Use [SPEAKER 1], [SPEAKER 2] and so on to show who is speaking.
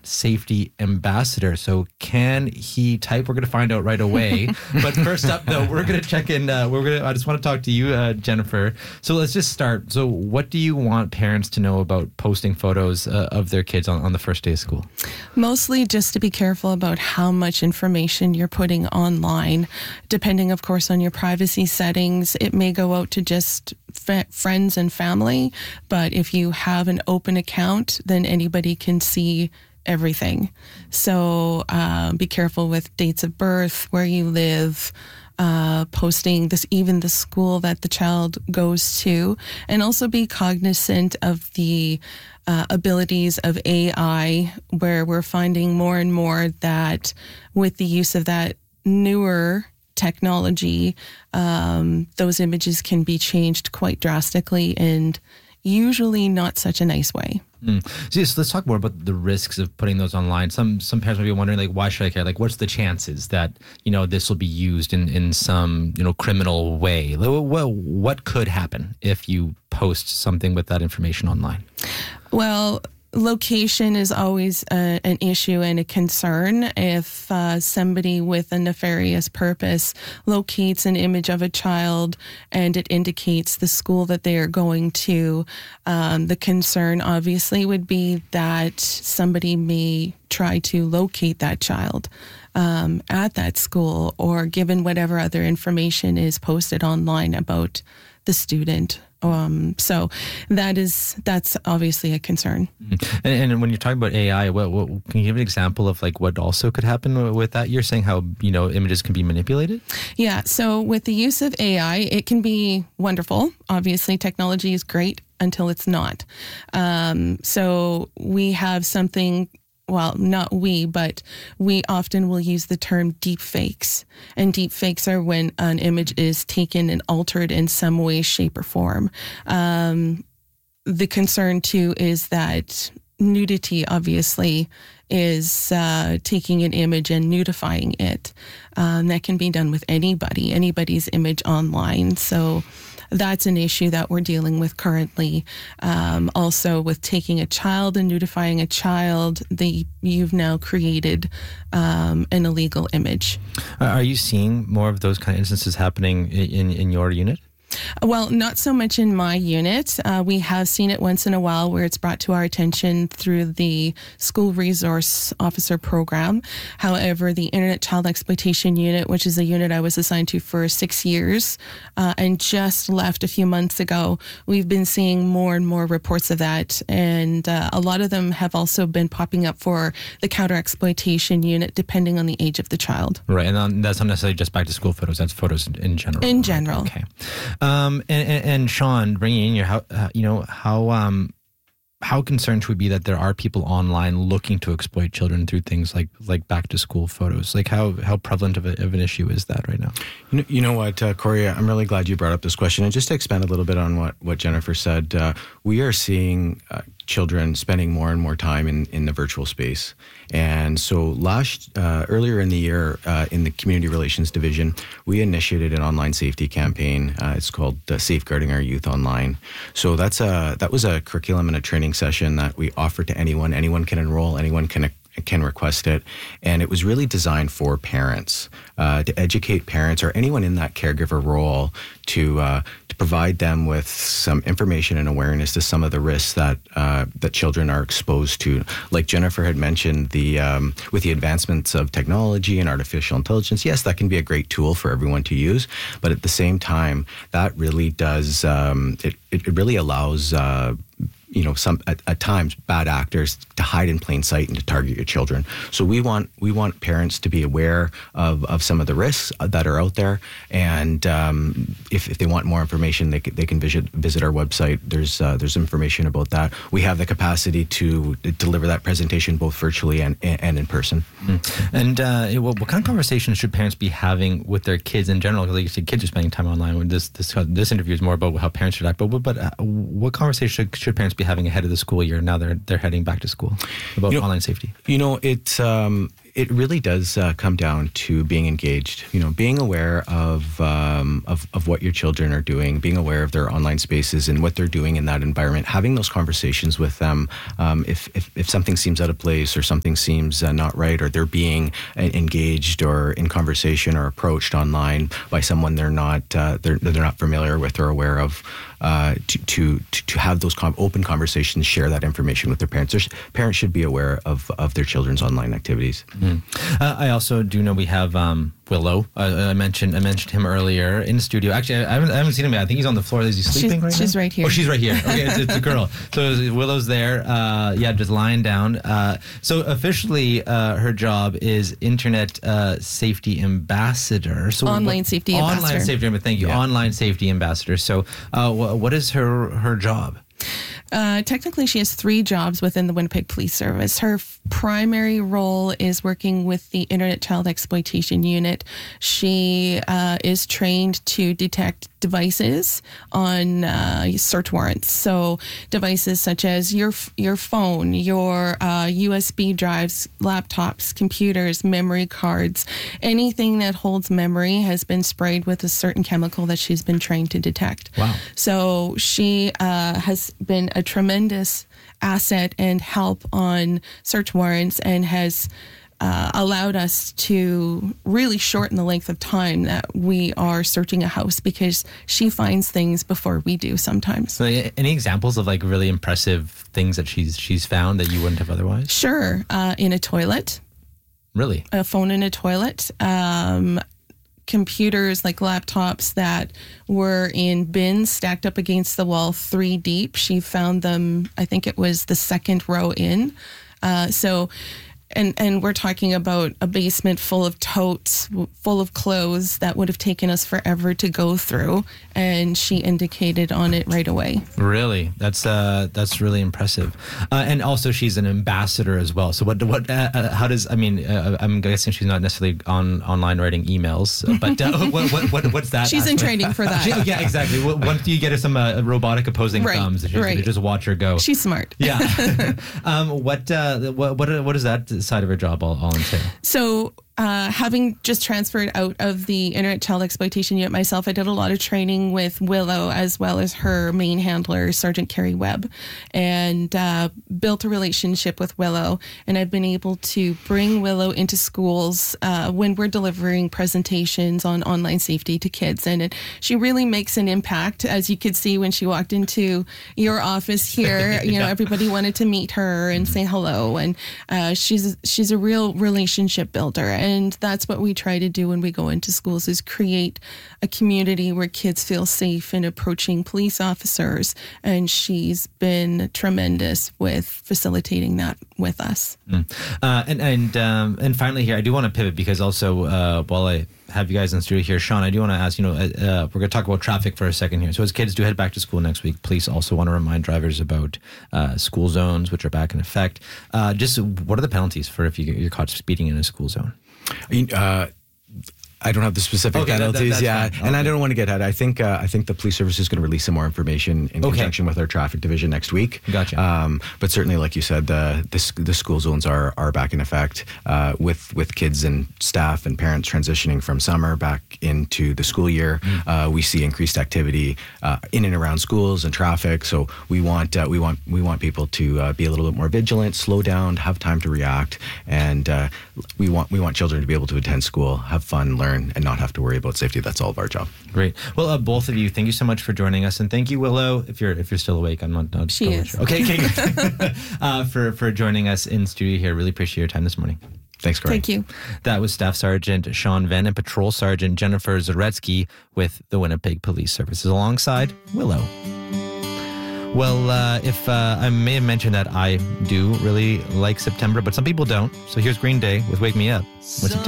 [SPEAKER 1] safety ambassador. So can he type? We're going to find out right away. But first up, though, we're going to check in. I just want to talk to you, Jennifer. So let's just start. So what do you want parents to know about posting photos of their kids on the first day of school?
[SPEAKER 2] Mostly just to be careful about how much information you're putting online. Depending, of course, on your privacy settings, it may go out to just friends and family. But if you have an open account, then anybody can see everything. So be careful with dates of birth, where you live, posting this, even the school that the child goes to, and also be cognizant of the abilities of AI, where we're finding more and more that with the use of that newer technology, those images can be changed quite drastically and usually not such a nice way.
[SPEAKER 1] So let's talk more about the risks of putting those online. Some parents might be wondering, like, why should I care? Like, what's the chances that, this will be used in some, criminal way? What could happen if you post something with that information online?
[SPEAKER 2] Well, location is always an issue and a concern. If somebody with a nefarious purpose locates an image of a child and it indicates the school that they are going to, the concern obviously would be that somebody may try to locate that child at that school, or given whatever other information is posted online about the student. So that's obviously a concern.
[SPEAKER 1] And when you're talking about AI, what can you give an example of like what also could happen with that? You're saying how, images can be manipulated?
[SPEAKER 2] Yeah. So with the use of AI, it can be wonderful. Obviously, technology is great until it's not. So we have something. Well, not we, but we often will use the term deep fakes. And deep fakes are when an image is taken and altered in some way, shape, or form. The concern, too, is that nudity, obviously, is taking an image and nudifying it. That can be done with anybody's image online. So that's an issue that we're dealing with currently. Also with taking a child and nudifying a child, you've now created an illegal image.
[SPEAKER 1] Are you seeing more of those kind of instances happening in your unit?
[SPEAKER 2] Well, not so much in my unit. We have seen it once in a while where it's brought to our attention through the School Resource Officer Program. However, the Internet Child Exploitation Unit, which is a unit I was assigned to for 6 years and just left a few months ago, we've been seeing more and more reports of that. And a lot of them have also been popping up for the Counter-Exploitation Unit, depending on the age of the child.
[SPEAKER 1] Right, and that's not necessarily just back to school photos, that's photos in general.
[SPEAKER 2] In general.
[SPEAKER 1] Okay. And Sean, bringing in your, how concerned should we be that there are people online looking to exploit children through things like back to school photos? Like how prevalent of an issue is that right now?
[SPEAKER 3] You know what, Corey, I'm really glad you brought up this question. And just to expand a little bit on what Jennifer said, we are seeing children spending more and more time in the virtual space. And so earlier in the year, in the Community Relations Division, we initiated an online safety campaign. It's called Safeguarding Our Youth Online. So that was a curriculum and a training session that we offered to anyone. Anyone can enroll, anyone can request it. And it was really designed for parents, to educate parents or anyone in that caregiver role to provide them with some information and awareness to some of the risks that children are exposed to. Like Jennifer had mentioned, with the advancements of technology and artificial intelligence, yes, that can be a great tool for everyone to use. But at the same time, that really does, it really allows some at times bad actors to hide in plain sight and to target your children. So we want parents to be aware of some of the risks that are out there, and if they want more information, they can visit our website. There's information about that. We have the capacity to deliver that presentation both virtually and in person.
[SPEAKER 1] And what kind of conversations should parents be having with their kids in general? Because like you said, kids are spending time online. When this interview is more about how parents should act, but what conversation should parents be having ahead of the school year? Now they're heading back to school about online safety.
[SPEAKER 3] It's It really does come down to being engaged. Being aware of what your children are doing, being aware of their online spaces and what they're doing in that environment. Having those conversations with them. If something seems out of place or something seems not right, or they're being engaged or in conversation or approached online by someone they're not familiar with or aware of. To have those open conversations, share that information with their parents. Parents should be aware of their children's online activities.
[SPEAKER 1] I also do know we have Willow. I mentioned him earlier in the studio. Actually, I haven't seen him yet. I think he's on the floor. Is he sleeping right now?
[SPEAKER 2] She's right here.
[SPEAKER 1] Oh, she's right here. Okay, it's a girl. So Willow's there. Just lying down. So officially, her job is Internet Safety Ambassador. So
[SPEAKER 2] Online Safety Ambassador.
[SPEAKER 1] Online Safety Ambassador. Thank you. Yeah. Online Safety Ambassador. So what is her job?
[SPEAKER 2] Technically, she has 3 jobs within the Winnipeg Police Service. Her primary role is working with the Internet Child Exploitation Unit. She is trained to detect devices on search warrants. So devices such as your phone, your USB drives, laptops, computers, memory cards, anything that holds memory has been sprayed with a certain chemical that she's been trained to detect.
[SPEAKER 1] Wow.
[SPEAKER 2] So she has been a tremendous asset and help on search warrants and has allowed us to really shorten the length of time that we are searching a house because she finds things before we do sometimes.
[SPEAKER 1] So any examples of like really impressive things that she's found that you wouldn't have otherwise?
[SPEAKER 2] Sure. In a toilet.
[SPEAKER 1] Really?
[SPEAKER 2] A phone in a toilet. Computers like laptops that were in bins stacked up against the wall 3 deep. She found them, I think it was the second row in. And we're talking about a basement full of totes, full of clothes that would have taken us forever to go through. And she indicated on it right away.
[SPEAKER 1] Really? That's really impressive. And also she's an ambassador as well. So how does, I'm guessing she's not necessarily online writing emails, but what's that?
[SPEAKER 2] She's in training for that.
[SPEAKER 1] Yeah, exactly. Once you get her some robotic opposing thumbs, you just watch her go.
[SPEAKER 2] She's smart.
[SPEAKER 1] Yeah. What is that side of her job all entail?
[SPEAKER 2] So having just transferred out of the Internet Child Exploitation Unit myself, I did a lot of training with Willow as well as her main handler, Sergeant Carrie Webb, and built a relationship with Willow. And I've been able to bring Willow into schools when we're delivering presentations on online safety to kids. And she really makes an impact, as you could see when she walked into your office here. Everybody wanted to meet her and say hello. And she's a real relationship builder. And that's what we try to do when we go into schools, is create a community where kids feel safe in approaching police officers. And she's been tremendous with facilitating that with us.
[SPEAKER 1] And finally here, I do want to pivot because also while I have you guys in the studio here, Sean, I do want to ask, we're going to talk about traffic for a second here. So as kids do head back to school next week, police also want to remind drivers about school zones, which are back in effect. Just what are the penalties for if you're caught speeding in a school zone?
[SPEAKER 3] I don't have the specific penalties,
[SPEAKER 1] and
[SPEAKER 3] I don't want to get ahead. I think the police service is going to release some more information in conjunction with our traffic division next week.
[SPEAKER 1] Gotcha.
[SPEAKER 3] But certainly, like you said, the school zones are back in effect with kids and staff and parents transitioning from summer back into the school year. We see increased activity in and around schools and traffic. So we want people to be a little bit more vigilant, slow down, have time to react, and we want children to be able to attend school, have fun, learn, and not have to worry about safety. That's all of our job.
[SPEAKER 1] Great. Well, both of you, thank you so much for joining us, and thank you, Willow. If you're still awake, I'm not.
[SPEAKER 2] She is.
[SPEAKER 1] Sure. Okay. For joining us in studio here. Really appreciate your time this morning.
[SPEAKER 3] Thanks, Corey.
[SPEAKER 2] Thank you.
[SPEAKER 1] That was Staff Sergeant Sean Venn and Patrol Sergeant Jennifer Zaretsky with the Winnipeg Police Services alongside Willow. Well, if I may have mentioned that I do really like September, but some people don't. So here's Green Day with Wake Me Up.